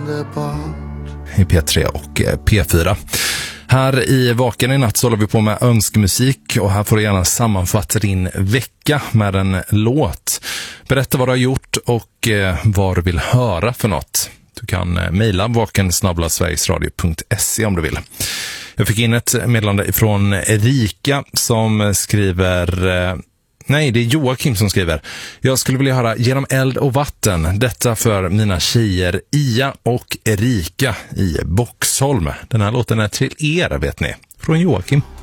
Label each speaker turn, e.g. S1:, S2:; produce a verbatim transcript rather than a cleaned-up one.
S1: i P tre och P fyra. Här i Vaken i natt så håller vi på med önskemusik och här får du gärna sammanfatta din vecka med en låt. Berätta vad du har gjort och vad du vill höra för något. Du kan mejla vaken snabel-a sverigesradio punkt se om du vill. Jag fick in ett meddelande från Erika som skriver... Nej, det är Joakim som skriver. Jag skulle vilja höra Genom eld och vatten. Detta för mina tjejer Ia och Erika i Boxholm. Den här låten är till er, vet ni. Från Joakim.